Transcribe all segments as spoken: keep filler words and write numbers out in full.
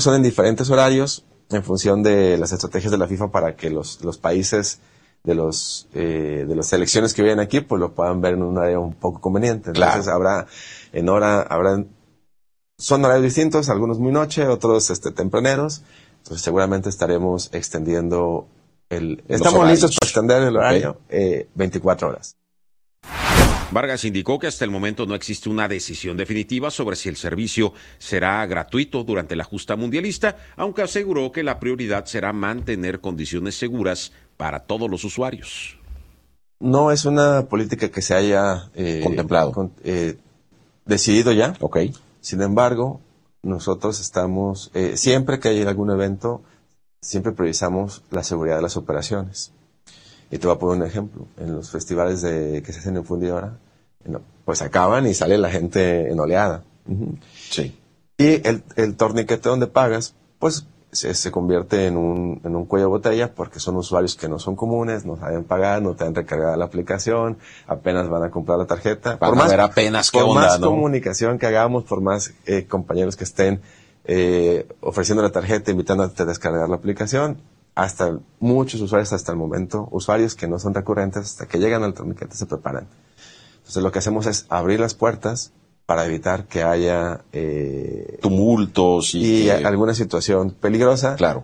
Son en diferentes horarios en función de las estrategias de la FIFA para que los, los países de los eh, de las selecciones que vienen aquí pues lo puedan ver en un área un poco conveniente. Entonces claro. habrá en hora, habrá son horarios distintos, algunos muy noche, otros este tempraneros. Entonces seguramente estaremos extendiendo el... Los estamos horarios. listos para extender el horario okay. eh, veinticuatro horas. Vargas indicó que hasta el momento no existe una decisión definitiva sobre si el servicio será gratuito durante la justa mundialista, aunque aseguró que la prioridad será mantener condiciones seguras para todos los usuarios. No es una política que se haya eh, contemplado, con, eh, decidido ya. Okay. Sin embargo, nosotros estamos, eh, siempre que hay algún evento, siempre priorizamos la seguridad de las operaciones. Y te voy a poner un ejemplo. En los festivales de, que se hacen en Fundidora, no, pues acaban y sale la gente en oleada. Uh-huh. Sí. Y el, el torniquete donde pagas, pues se, se convierte en un, en un cuello de botella porque son usuarios que no son comunes, no saben pagar, no te han recargado la aplicación, apenas van a comprar la tarjeta. Van por a más, ver apenas qué por onda, más ¿no? comunicación que hagamos, por más eh, compañeros que estén eh, ofreciendo la tarjeta, invitándote a descargar la aplicación, hasta muchos usuarios hasta el momento, usuarios que no son recurrentes, hasta que llegan al torniquete se preparan. Entonces lo que hacemos es abrir las puertas para evitar que haya eh, tumultos y, y que... alguna situación peligrosa. Claro.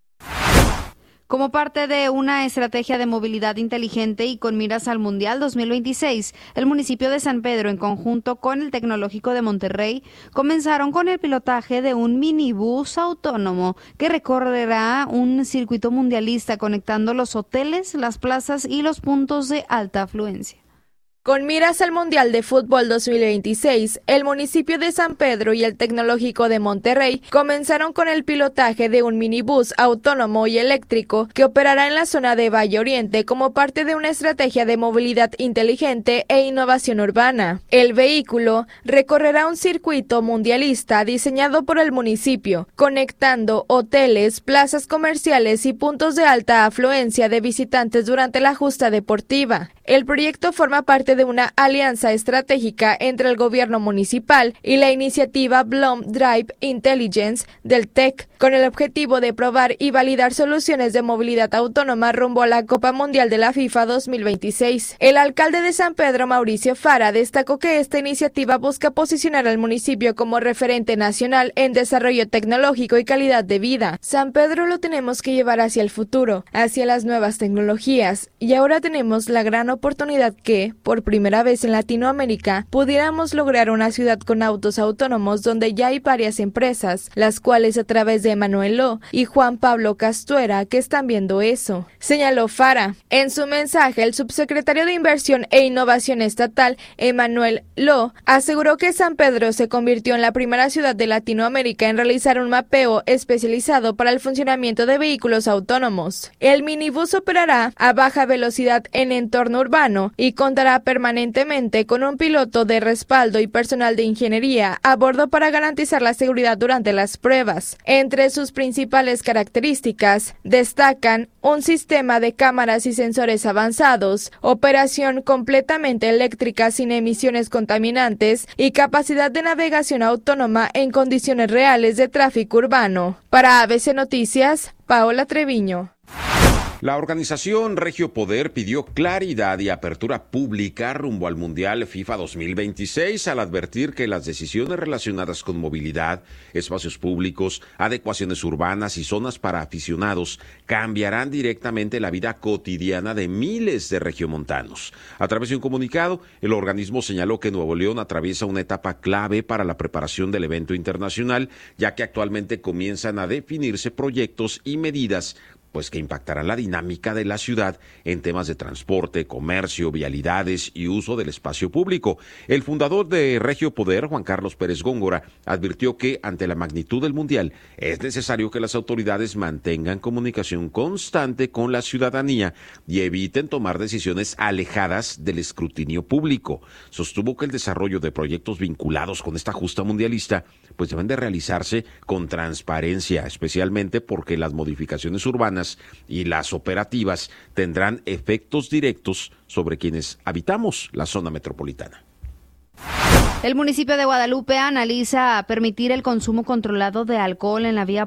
Como parte de una estrategia de movilidad inteligente y con miras al Mundial dos mil veintiséis, el municipio de San Pedro, en conjunto con el Tecnológico de Monterrey, comenzaron con el pilotaje de un minibús autónomo que recorrerá un circuito mundialista conectando los hoteles, las plazas y los puntos de alta afluencia. Con miras al Mundial de Fútbol dos mil veintiséis, el municipio de San Pedro y el Tecnológico de Monterrey comenzaron con el pilotaje de un minibús autónomo y eléctrico que operará en la zona de Valle Oriente como parte de una estrategia de movilidad inteligente e innovación urbana. El vehículo recorrerá un circuito mundialista diseñado por el municipio, conectando hoteles, plazas comerciales y puntos de alta afluencia de visitantes durante la justa deportiva. El proyecto forma parte de una alianza estratégica entre el gobierno municipal y la iniciativa Blom Drive Intelligence del T E C, con el objetivo de probar y validar soluciones de movilidad autónoma rumbo a la Copa Mundial de la FIFA dos mil veintiséis. El alcalde de San Pedro, Mauricio Fara, destacó que esta iniciativa busca posicionar al municipio como referente nacional en desarrollo tecnológico y calidad de vida. San Pedro lo tenemos que llevar hacia el futuro, hacia las nuevas tecnologías, y ahora tenemos la gran oportunidad que, por primera vez en Latinoamérica, pudiéramos lograr una ciudad con autos autónomos donde ya hay varias empresas, las cuales a través de Emanuel Lo y Juan Pablo Castuera que están viendo eso, señaló Fara. En su mensaje, el subsecretario de Inversión e Innovación Estatal, Emanuel Lo, aseguró que San Pedro se convirtió en la primera ciudad de Latinoamérica en realizar un mapeo especializado para el funcionamiento de vehículos autónomos. El minibús operará a baja velocidad en entorno urbano y contará permanentemente con un piloto de respaldo y personal de ingeniería a bordo para garantizar la seguridad durante las pruebas. Entre sus principales características destacan un sistema de cámaras y sensores avanzados, operación completamente eléctrica sin emisiones contaminantes y capacidad de navegación autónoma en condiciones reales de tráfico urbano. Para A B C Noticias, Paola Treviño. La organización Regio Poder pidió claridad y apertura pública rumbo al Mundial FIFA dos mil veintiséis al advertir que las decisiones relacionadas con movilidad, espacios públicos, adecuaciones urbanas y zonas para aficionados cambiarán directamente la vida cotidiana de miles de regiomontanos. A través de un comunicado, el organismo señaló que Nuevo León atraviesa una etapa clave para la preparación del evento internacional, ya que actualmente comienzan a definirse proyectos y medidas pues que impactarán la dinámica de la ciudad en temas de transporte, comercio, vialidades y uso del espacio público. El fundador de Regio Poder, Juan Carlos Pérez Góngora, advirtió que ante la magnitud del mundial es necesario que las autoridades mantengan comunicación constante con la ciudadanía y eviten tomar decisiones alejadas del escrutinio público. Sostuvo que el desarrollo de proyectos vinculados con esta justa mundialista pues deben de realizarse con transparencia, especialmente porque las modificaciones urbanas y las operativas tendrán efectos directos sobre quienes habitamos la zona metropolitana. El municipio de Guadalupe analiza permitir el consumo controlado de alcohol en la vía